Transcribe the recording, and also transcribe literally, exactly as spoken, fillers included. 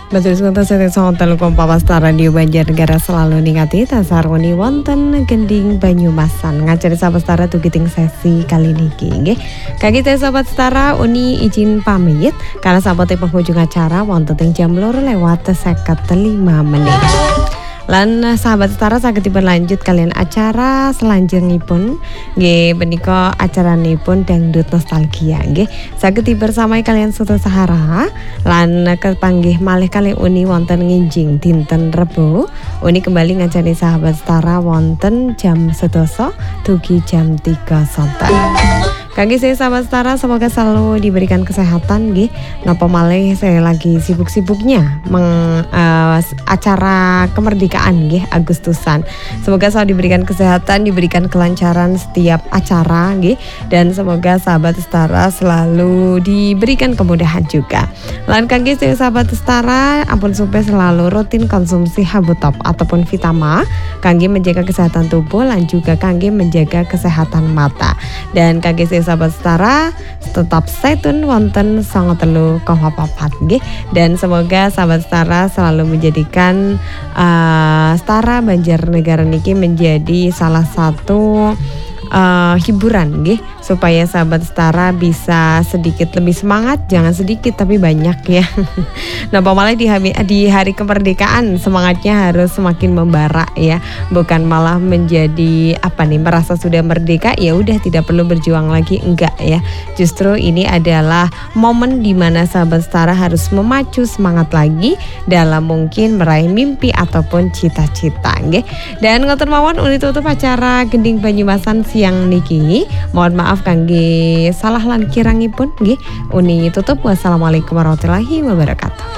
Betul sekali saya sangat telkom Pawasta Radio Banjarnegara selalu ningati tasaruni wonten gending Banyumasan ngajari sahabat setara tugiting sesi kali niki nggih. Kaki teh sahabat setara uni izin pamit karena sahabat penghujung acara wonten teng jam loro lewat seket lima menit. Lan sahabat setara saged berlanjut kalian acara selanjutipun nggih menika acaranipun dangdut nostalgia nggih. Saged bersamai kalian soto sahara lan kepanggih malih kali uni wonten nginjing dinten Rebo. Uni kembali ngajari sahabat setara wonten jam sedoso dugi jam tiga sonten. Kangge saya sahabat setara semoga selalu diberikan kesehatan nggih. Napa malih saya lagi sibuk-sibuknya meng, uh, acara kemerdekaan nggih Agustusan. Semoga selalu diberikan kesehatan, diberikan kelancaran setiap acara nggih dan semoga sahabat setara selalu diberikan kemudahan juga. Lan kangge saya sahabat setara ampun supaya selalu rutin konsumsi Habutop ataupun Vitama kangge menjaga kesehatan tubuh lan juga kangge menjaga kesehatan mata. Dan kangge saya sahabat setara tetap stay tune wonten sanga telu koma papat nggih dan semoga sahabat setara selalu menjadikan uh, Setara Banjarnegara niki menjadi salah satu uh, hiburan nggih supaya sahabat setara bisa sedikit lebih semangat, jangan sedikit tapi banyak ya. Napa malah di hari, di hari kemerdekaan semangatnya harus semakin membara ya, bukan malah menjadi apa nih merasa sudah merdeka ya udah tidak perlu berjuang lagi, enggak ya. Justru ini adalah momen di mana sahabat setara harus memacu semangat lagi dalam mungkin meraih mimpi ataupun cita-cita nggih. Dan ngoten mawon uni tutup acara Gending Banyumasan siang niki. Mohon maaf kangge salah lan kirangipun nggih. Uni tutup wassalamualaikum warahmatullahi wabarakatuh.